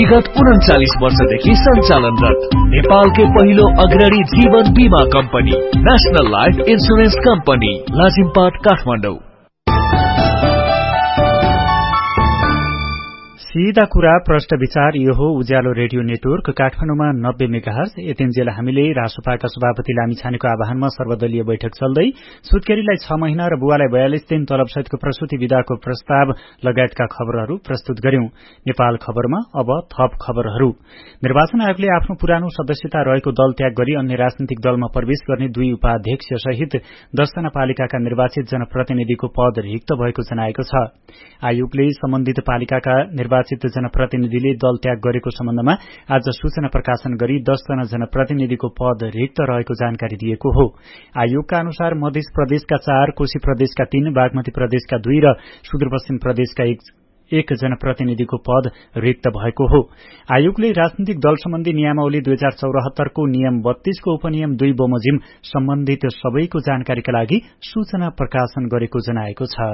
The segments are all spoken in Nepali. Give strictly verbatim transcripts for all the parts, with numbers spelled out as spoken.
विगत उन्चालिस वर्षदेखि सञ्चालनरत नेपालकै पहिलो अग्रणी जीवन बीमा company national life insurance company Lazimpat Kathmandu. सीधा कुरा प्रश्न विचार यो हो उज्यालो रेडियो नेटवर्क काठमाडौँमा नब्बे मेगाहर्ज। यतिन्जेल हामीले रासोपाका सभापति लामिछानेको आह्वानमा सर्वदलीय बैठक चल्दै सुत्केरीलाई छ महिना र बुवालाई बयालिस दिन तलबसहितको प्रसूति विधाको प्रस्ताव लगायतका खबरहरू प्रस्तुत गर्यौं। नेपाल खबरमा अब थप खबरहरू। निर्वाचन आयोगले आफ्नो पुरानो सदस्यता रहेको दल त्याग गरी अन्य राजनीतिक दलमा प्रवेश गर्ने दुई उपाध्यक्ष सहित दसजना पालिकाका निर्वाचित जनप्रतिनिधिको पद रिक्त भएको जनाएको छ। आयोगले सम्बन्धित पालिकाका निर्वाचित जनप्रतिनिधिले दल त्याग गरेको सम्बन्धमा आज सूचना प्रकाशन गरी दसजना जनप्रतिनिधिको पद रिक्त रहेको जानकारी दिएको हो। आयोगका अनुसार मध्य प्रदेशका चार, कोशी प्रदेशका तीन, बागमती प्रदेशका दुई र सुदूरपश्चिम प्रदेशका एक एक जनप्रतिनिधिको पद रिक्त भएको हो। आयोगले राजनीतिक दल सम्बन्धी नियमावली दुई हजार चौरात्तरको नियम बत्तीसको उपनियम दुई बमोजिम सम्बन्धित सबैको जानकारीका लागि सूचना प्रकाशन गरेको जनाएको छ।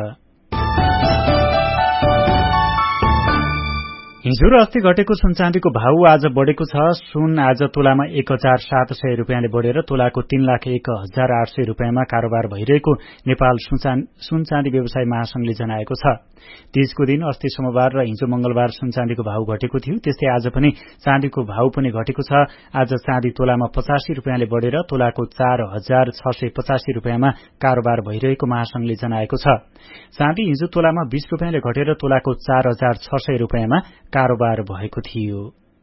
हिजो र अस्ति घटेको सुन चाँदीको भाव आज बढ़ेको छ। सुन आज तोलामा एक हजार सात सय रूपियाँले बढ़ेर तोलाको तीन लाख एक हजार आठ सय रूपियाँमा कारोबार भइरहेको नेपाल सुन चाँदी व्यवसाय महासंघले जनाएको छ। तीजको दिन अस्ति सोमबार र हिजो मंगलबार सुन चाँदीको भाव घटेको थियो। त्यस्तै आज पनि चाँदीको भाव पनि घटेको छ। आज चाँदी तोलामा पचासी रूपियाँले बढ़ेर तोलाको चार हजार छ सय पचासी रूपियाँमा कारोबार भइरहेको महासंघले जनाएको छ। चाँदी हिजो तोलामा बीस रूपियाँले घटेर तोलाको चार हजार छ सय रूपियाँमा कारोबार भएको थियो।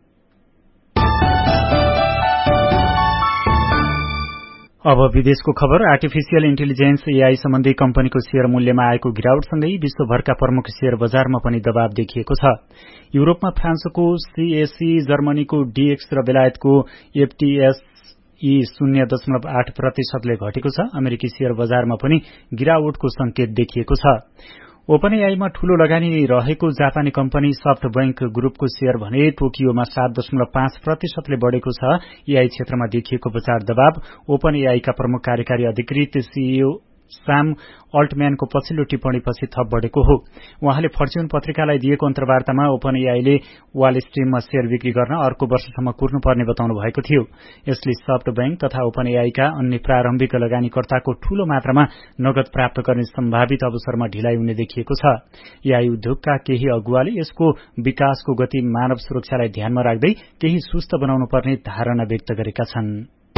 अब विदेशको खबर। आर्टिफिशियल इन्टेलिजेन्स एआई सम्बन्धी कम्पनीको शेयर मूल्यमा आएको गिरावटसँगै विश्वभरका प्रमुख शेयर बजारमा पनि दबाव देखिएको छ। युरोपमा फ्रान्सको सीएसी, जर्मनीको डीएक्स र बेलायतको एफटीएसई शून्य दशमलव आठ प्रतिशतले घटेको छ। अमेरिकी शेयर बजारमा पनि गिरावटको संकेत देखिएको छ। ओपन एआईमा ठूलो लगानी रहेको जापानी कम्पनी सफ्ट बैंक ग्रुपको शेयर भने टोकियोमा सात दशमलव पाँच प्रतिशतले बढ़ेको छ। एआई क्षेत्रमा देखिएको बजार दबाव ओपन एआईका प्रमुख कार्यकारी अधिकृत सीईओ साम अल्टम्यानको पछिल्लो टिप्पणीपछि थप बढ़ेको हो। उहाँले फर्च्यून पत्रिकालाई दिएको अन्तर्वार्तामा ओपन एआईले वाल स्ट्रीममा शेयर बिक्री गर्न अर्को वर्षसम्म कुर्नुपर्ने बताउनु भएको थियो। यसले सफ्ट बैंक तथा ओपन एआईका अन्य प्रारम्भिक लगानीकर्ताको ठूलो मात्रामा नगद प्राप्त गर्ने सम्भावित अवसरमा ढिलाइ हुने देखिएको छ। एआई उद्योगका केही अगुवाले यसको विकासको गति मानव सुरक्षालाई ध्यानमा राख्दै केही सुस्त बनाउनु पर्ने धारणा व्यक्त गरेका छन्।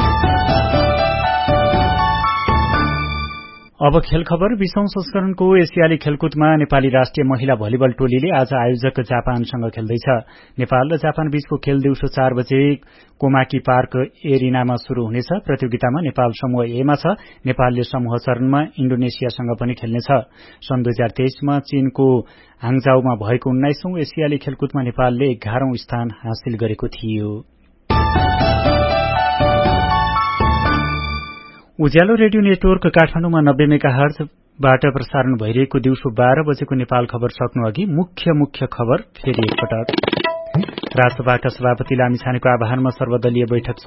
अब खेल खबर। बीसौं संस्करणको एसियाली खेलकुदमा नेपाली राष्ट्रिय महिला भलिबल टोलीले आज आयोजक जापानसँग खेल्दैछ। नेपाल र जापान बीचको खेल दिउँसो चार बजे कोमाकी पार्क एरिनामा शुरू हुनेछ। प्रतियोगितामा नेपाल समूह एमा छ। नेपालले समूह चरणमा इण्डोनेसियासँग पनि खेल्नेछ। सन् दुई हजार तेइसमा चीनको हाङजाउमा भएको उन्नाइसौं एसियाली खेलकुदमा नेपालले एघारौं स्थान हासिल गरेको थियो। उज्यालो रेडियो नेटवर्क काठमाडौँमा नब्बे मेगाहर्जबाट प्रसारण भइरहेको दिउँसो बाह्र बजेको नेपाल खबर सक्नु अघि मुख्य मुख्य खबर फेरि एकपटक। राष्ट्रसभाका सभापति लामिछानेको आह्वानमा सर्वदलीय बैठक